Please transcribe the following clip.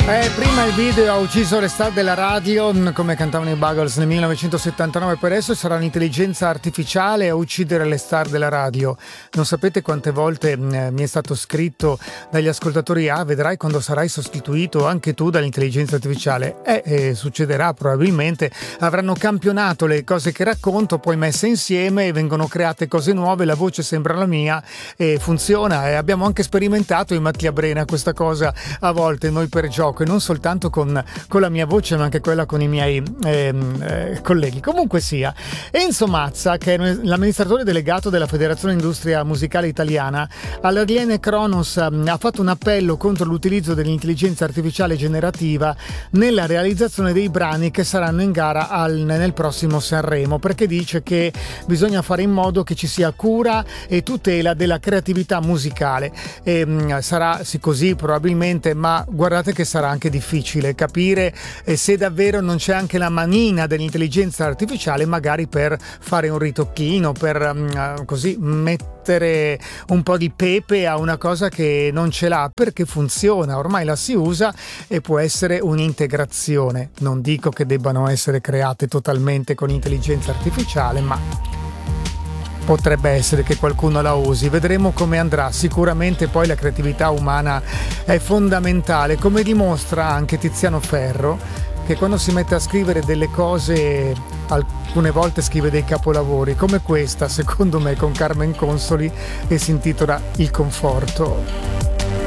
Prima il video ha ucciso le star della radio, come cantavano i Buggles nel 1979, per adesso sarà l'intelligenza artificiale a uccidere le star della radio. Non sapete quante volte mi è stato scritto dagli ascoltatori: vedrai quando sarai sostituito anche tu dall'intelligenza artificiale. Succederà probabilmente, avranno campionato le cose che racconto, poi messe insieme e vengono create cose nuove, la voce sembra la mia e funziona. E abbiamo anche sperimentato in Mattia Brena questa cosa a volte, noi per gioco, e non soltanto con la mia voce ma anche quella con i miei colleghi. Comunque sia, Enzo Mazza, che è l'amministratore delegato della Federazione Industria Musicale Italiana, all'Arliene Kronos ha fatto un appello contro l'utilizzo dell'intelligenza artificiale generativa nella realizzazione dei brani che saranno in gara nel prossimo Sanremo, perché dice che bisogna fare in modo che ci sia cura e tutela della creatività musicale. Sarà sì così probabilmente, ma guardate che sarà anche difficile capire se davvero non c'è anche la manina dell'intelligenza artificiale, magari per fare un ritocchino, per così mettere un po' di pepe a una cosa che non ce l'ha, perché funziona, ormai la si usa e può essere un'integrazione. Non dico che debbano essere create totalmente con intelligenza artificiale, ma potrebbe essere che qualcuno la usi. Vedremo come andrà. Sicuramente poi la creatività umana è fondamentale, come dimostra anche Tiziano Ferro, che quando si mette a scrivere delle cose alcune volte scrive dei capolavori, come questa secondo me con Carmen Consoli, e si intitola Il conforto.